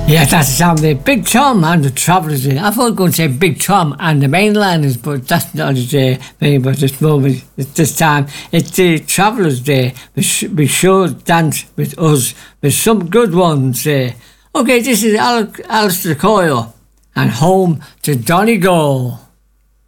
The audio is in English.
Yeah, that's the sound of the Big Tom and the Travellers Day. I thought I was going to say Big Tom and the Mainlanders, but that's not his day. But this moment, this time, it's the Travellers Day. Be sure to dance with us with some good ones. Okay, this is Alistair Coyle and Home to Donegal.